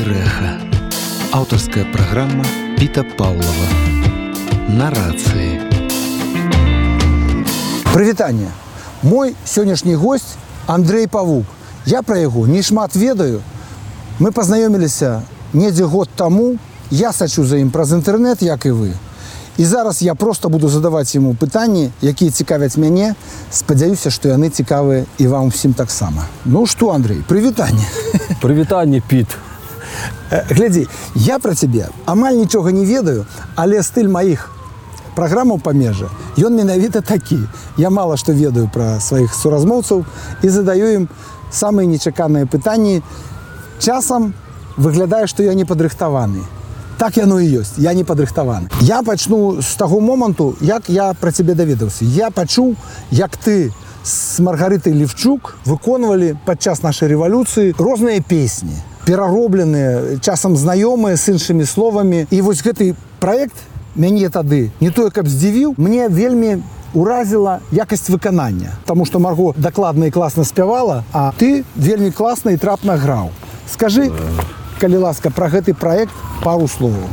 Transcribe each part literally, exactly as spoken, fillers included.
Рэха. Аўтарская праграма Піта Паўлова. Нарацыі. Прывітанне. Мой сённяшні госць Андрэй Павук. Я пра яго не шмат ведаю. Мы пазнаёміліся недзе год таму. Я сачу за ім праз інтэрнэт, як і вы. І зараз я проста буду задаваць яму пытанні, якія цікавяць мяне. Спадзяюся, што яны цікавыя і вам усім таксама. Ну што, Андрэй, прывітанне. Прывітанне, Піт. Глядзі, я пра цябе амаль нічога не ведаю, але стыль маіх праграмаў памежа, ён менавіта такі. Я мала што ведаю пра сваіх суразмоўцаў і задаю ім самыя нечаканыя пытанні. Часам выглядае, што я не падрыхтаваны. Так яно і ёсць, я не падрыхтаваны. Я пачну з таго моманту, як я пра цябе даведаўся. Я пачуў, як ты з Маргарытай Левчук выконвалі падчас нашай рэвалюцыі розныя песні, пераробленыя, часам знаёмыя з іншымі словамі. І вось гэты праект мяне тады не тое, каб здзівіў, мне вельмі уразіла якасць выканання. Таму што Марго дакладна і класна спявала, а ты вельмі класна і трапна граў. Скажы, калі ласка, пра гэты праект пару словаў.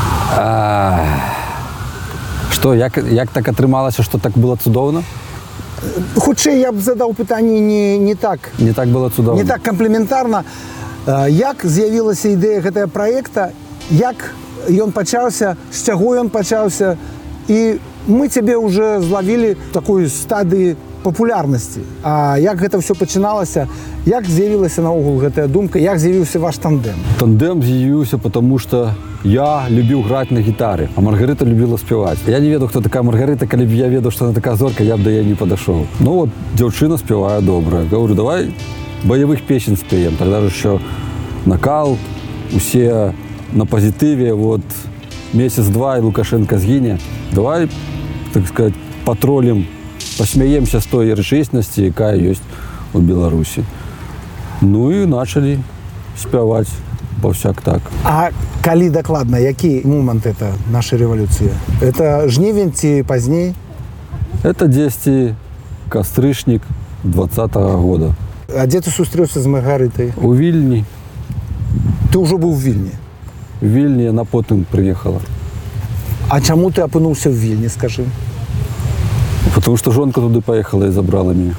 Што, як, як так атрымалася, што так было цудоўна? Хутчэй я б задаў пытанне не, не так. Не так было цудоўна. Не так камплементарна. Як з'явілася ідэя гэтага праекта, як ён пачаўся, з чаго ён пачаўся, і мы цябе ўжо злавілі такой стадыі папулярнасці. А як гэта ўсё пачыналася, як з'явілася наогул гэтая думка, як з'явіўся ваш тандем? Тандем з'явіўся, потому што я любіў граць на гітары, а Маргарыта любіла спяваць. Я не ведаў, хто такая Маргарыта, калі б я ведаў, што она такая зорка, я б да яе не падашоў. Ну вот, дзяўчына спявае добра. Говорю, давай баявых песен спеем. Тогда же еще накал, усе на позитиве, вот месяц-два и Лукашенко сгине. Давай, так сказать, потроллим, посмеемся с той речисности, якая есть у Беларуси. Ну и начали спевать повсяк так. А калі докладно, який момент это нашей революции? Это жнивень ці поздней? Это десять кастрычник двадцатого года. А дзе ты сустрэўся з Маргарытай? У Вільні. Ты ўжо быў у Вільні? В Вільні яна потым прыехала. А чаму ты апынуўся в Вільні, скажы? Потому что жонка туды поехала и забрала меня.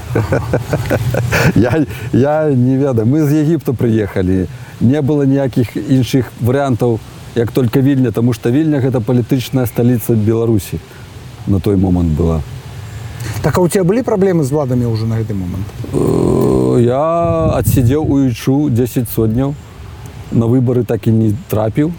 я, я не ведаю. Мы з Египта приехали. Не было никаких іншых вариантов, як только Вільня, потому что Вільня это политичная столица Беларуси на той момент была. Так а у тебя были проблемы с владами уже на этот момент? Я отсидел у Ічу десять сотняў. На выборы так и не трапил.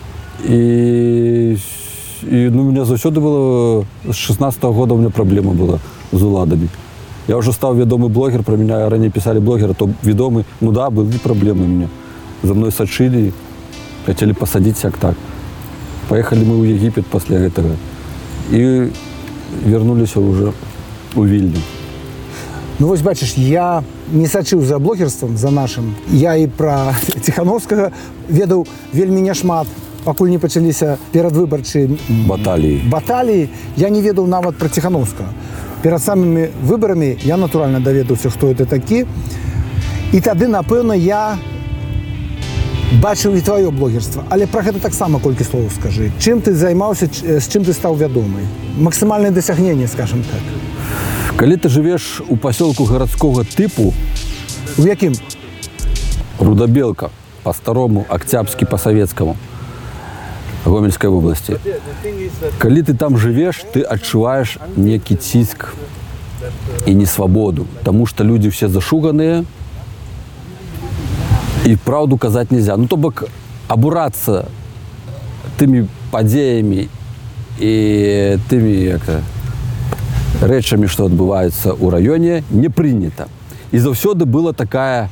И, и ну, у меня заўсёды было, с шестнадцатого года у меня проблема была с уладами. Я уже стал ведомый блогер, про меня ранее писали блогеры, то ведомый. Ну да, были проблемы у меня. За мной сочили, хотели посадить всяк так. Поехали мы в Египет после этого. И вернулись уже у Вільні. Ну вось бачыш, я не сачыў за блогерствам, за нашым. Я і пра Ціхановскага ведаў вельмі няшмат, пакуль не пачаліся перадвыбарчыя баталіі. Баталіі. Я не ведаў нават пра Ціхановскага. Перад самымі выбарамі я натуральна даведаўся, хто это такі. І тады, напэўна, я бачыў і тваё блогерства. Але пра гэта таксама колькі словаў скажы. Чым ты займаўся, з чым ты стаў вядомы? Максімальнае дасягненне, скажем так. Калі ты жывеш у пасёлку гарадскога тыпу, у якім? Рудабелка, па-старому, Октябрьскі па-савецкаму, Гомельскай вобласці. Калі ты там жывеш, ты адчуваеш некі ціск і несвабоду, таму што людзі ўсе зашуганыя і праўду казаць нельзя. Ну, то бок, абурацца тымі падзеямі і тымі, як рэчамі, што адбываюцца ў раёне, не прынята. І заўсёды была такая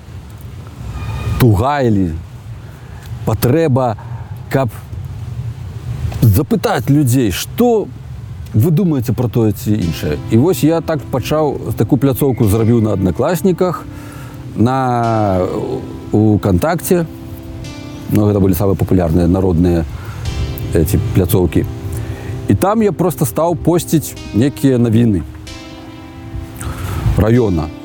туга или патрэба, каб запытаць людзей, што вы думаеце пра тое ці іншае. І вось я так пачаў, такую пляцоўку зрабіў на Аднакласніках, на у Кантакце. Ну, гэта былі самыя папулярныя народныя эти пляцоўкі. І там я просто стаў посціць некія навіны раёна.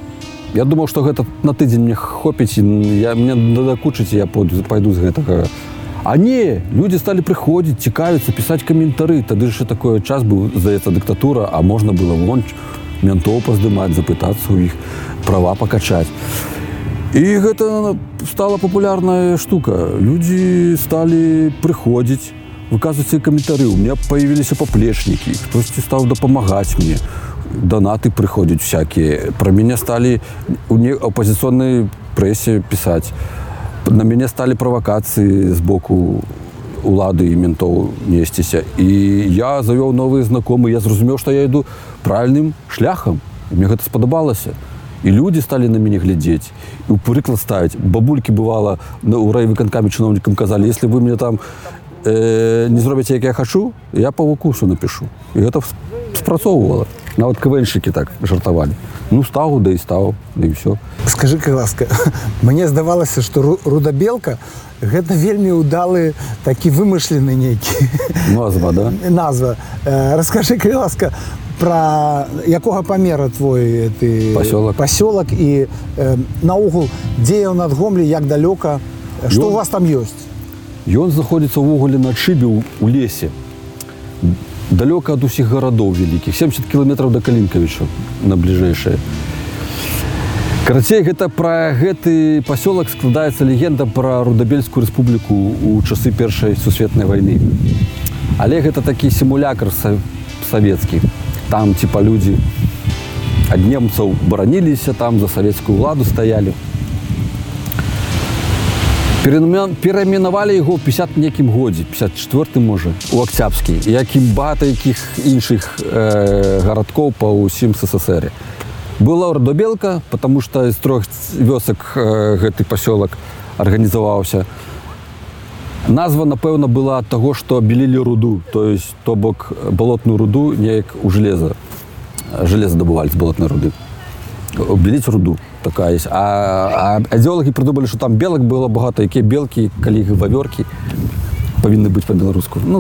Я думаў, што гэта на тыдзень мне хопіць, я, мне надакучыць, я пойду, пойду з гэтага. А не, людзі сталі прыходзіць, цікавіцца, пісаць каментары. Тады ж такой час быў, здаецца, дыктатура, а можна было вон ментоў паздымаць, запытацца ў іх, права пакачаць. І гэта стала папулярная штука. Людзі сталі прыходзіць, выказваць свае каментары. У меня появіліся паплечнікі, хтосьці стаў дапамагаць мне. Донаты прыходзяць всякие. Про мяне сталі ў апозіцыйнай прэсе пісаць. На мяне сталі правакацыі з боку улады і ментоў несціся. І я завёў новыя знакомыя. Я зразумеў, што я іду правільным шляхам. Мне гэта спадабалася. І людзі сталі на мяне глядзець. І ў прыклад ставіць. Бабулькі, бывала, у райвыканкаме чыноўнікам казалі, если вы мне там э, не зробіце, як я хачу, я па вукусу напишу. І гэта спрацоўвала. Нават КВНщики так жартавалі. Ну, стаў, да і стаў, да і ўсё. Скажы, ласка, мне здавалася, што рудабелка гэта вельмі ўдалы такі вымышлены нейкі. Назва, да? Назва. Раскажы, ласка, пра якога памера твой ты пасёлак. Пасёлак і э, наогул, дзе ён ад Гомлі, як далёка, што Ён... у вас там ёсць? Ён знаходзіцца ўвогуле на адшыбе ў лесе. Далёка ад усіх гарадоў вялікіх, семьдесят кіламетраў да Калінкавіча на бліжэйшае. Карацей, гэта пра гэты пасёлак складаецца легенда пра Рудабельскую рэспубліку ў часы Першай сусветнай вайны. Але гэта такі сімулякр савецкі. Там, типа, людзі ад немцаў бараніліся, там за савецкую ўладу стаялі. Перайменавалі яго ў пятьдесят некім годзе, пятьдесят четвёртым, можа, у Акцябскі, як і багата якіх іншых э, гарадкоў па ўсім СССР. Была Рудабелка, потому што з трох вёсак э, гэты пасёлак арганізаваўся. Назва, напэўна, была ад таго, што белілі руду, то есть, то бок балотную руду неяк у железа. Железа добывалі з балотнай руды. Беліць руду такая есть. А, а идеологи придумали, что там белок было багато, якія белкі, калі вавёркі павінны быць па-беларуску. Ну,